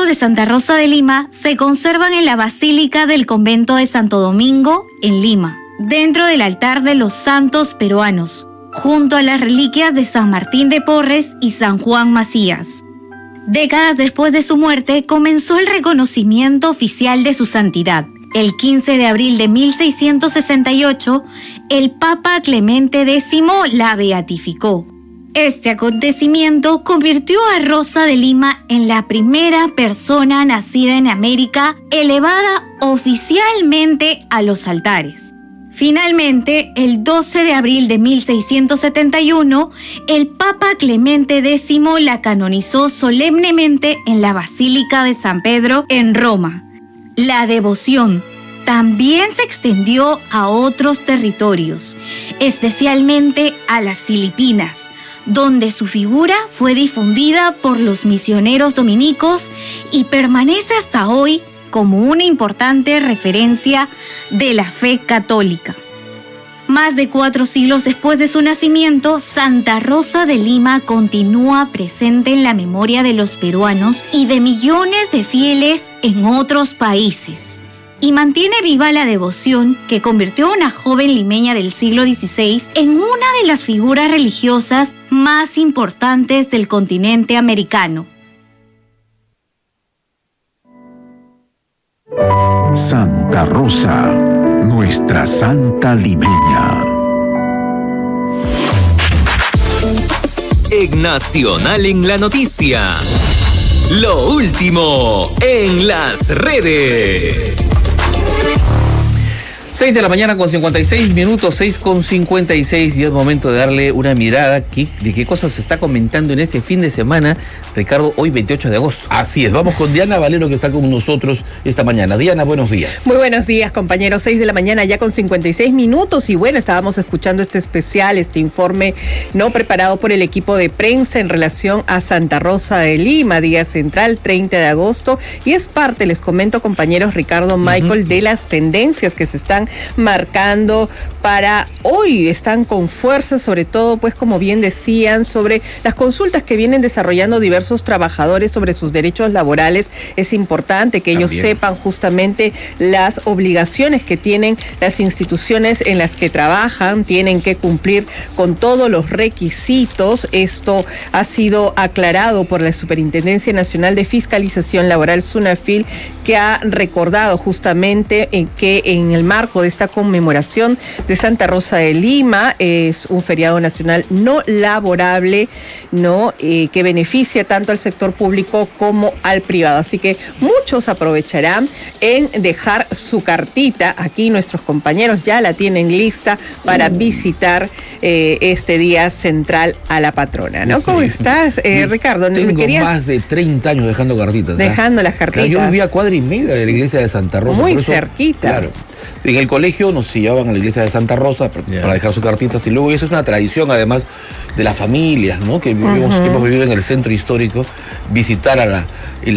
restos de Santa Rosa de Lima se conservan en la Basílica del Convento de Santo Domingo, en Lima, dentro del altar de los santos peruanos, junto a las reliquias de San Martín de Porres y San Juan Macías. Décadas después de su muerte, comenzó el reconocimiento oficial de su santidad. El 15 de abril de 1668, el Papa Clemente X la beatificó. Este acontecimiento convirtió a Rosa de Lima en la primera persona nacida en América elevada oficialmente a los altares. Finalmente, el 12 de abril de 1671, el Papa Clemente X la canonizó solemnemente en la Basílica de San Pedro en Roma. La devoción también se extendió a otros territorios, especialmente a las Filipinas, donde su figura fue difundida por los misioneros dominicos y permanece hasta hoy como una importante referencia de la fe católica. Más de 4 siglos después de su nacimiento, Santa Rosa de Lima continúa presente en la memoria de los peruanos y de millones de fieles en otros países. Y mantiene viva la devoción que convirtió a una joven limeña del siglo XVI en una de las figuras religiosas más importantes del continente americano. Santa Rosa, nuestra santa limeña. En Nacional en la Noticia, lo último en las redes. 6 de la mañana con 56 minutos, 6 con 56, y es momento de darle una mirada de qué cosas se está comentando en este fin de semana, Ricardo, hoy 28 de agosto. Así es, vamos con Diana Valero, que está con nosotros esta mañana. Diana, buenos días. Muy buenos días, compañeros. 6 de la mañana ya con 56 minutos, y bueno, estábamos escuchando este especial, este informe no preparado por el equipo de prensa en relación a Santa Rosa de Lima, día central, 30 de agosto, y es parte, les comento, compañeros, Ricardo, Michael, de las tendencias que se están marcando para hoy. Están con fuerza, sobre todo, pues como bien decían, sobre las consultas que vienen desarrollando diversos trabajadores sobre sus derechos laborales. Es importante que ellos sepan justamente las obligaciones que tienen las instituciones en las que trabajan, tienen que cumplir con todos los requisitos. Esto ha sido aclarado por la Superintendencia Nacional de Fiscalización Laboral, SUNAFIL, que ha recordado justamente que en el marco de esta conmemoración de Santa Rosa de Lima, es un feriado nacional no laborable, ¿no? Que beneficia tanto al sector público como al privado. Así que muchos aprovecharán en dejar su cartita. Aquí nuestros compañeros ya la tienen lista para visitar este día central a la patrona, ¿no? ¿Cómo estás, Ricardo? Tengo más de 30 años dejando cartitas. Dejando las cartitas. Yo vivía a cuadra y media de la iglesia de Santa Rosa. Muy cerquita. Claro. En el colegio nos llevaban a la iglesia de Santa Rosa para dejar sus cartitas, y luego eso es una tradición, además, de las familias, ¿no? Que hemos vivido en el centro histórico, visitar a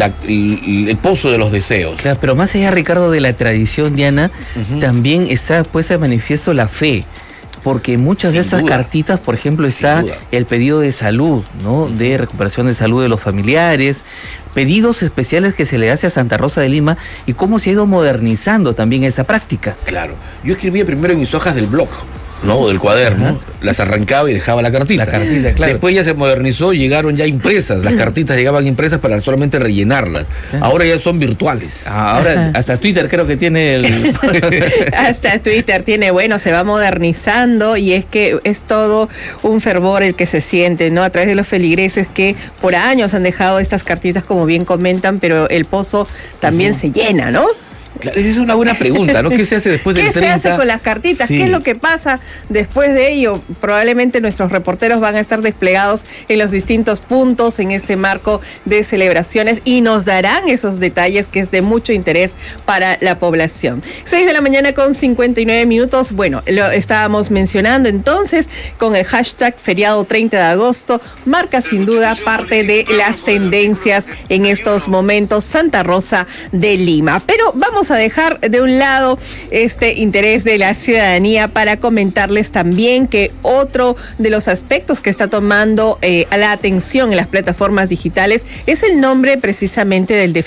el Pozo de los Deseos. Claro, pero más allá, Ricardo, de la tradición, Diana, también está puesta de manifiesto la fe. Porque muchas de esas cartitas, por ejemplo, está el pedido de salud, ¿no? De recuperación de salud de los familiares, pedidos especiales que se le hace a Santa Rosa de Lima, y cómo se ha ido modernizando también esa práctica. Claro. Yo escribía primero en mis hojas del blog, ¿no? Del cuaderno, las arrancaba y dejaba la cartita. La cartita, claro. Después ya se modernizó, llegaron ya impresas, las cartitas llegaban impresas para solamente rellenarlas. Ahora ya son virtuales. Ahora hasta Twitter creo que tiene Hasta Twitter tiene, bueno, se va modernizando, y es que es todo un fervor el que se siente, ¿no? A través de los feligreses que por años han dejado estas cartitas, como bien comentan, pero el pozo también se llena, ¿no? Claro, esa es una buena pregunta, ¿no? ¿Qué se hace después del 30? ¿Qué se hace con las cartitas? Sí. ¿Qué es lo que pasa después de ello? Probablemente nuestros reporteros van a estar desplegados en los distintos puntos en este marco de celebraciones, y nos darán esos detalles que es de mucho interés para la población. 6 de la mañana con 59 minutos. Bueno, lo estábamos mencionando entonces con el hashtag feriado 30 de agosto. Marca sin duda parte de las tendencias en estos momentos Santa Rosa de Lima. Pero vamos a dejar de un lado este interés de la ciudadanía para comentarles también que otro de los aspectos que está tomando la atención en las plataformas digitales es el nombre precisamente del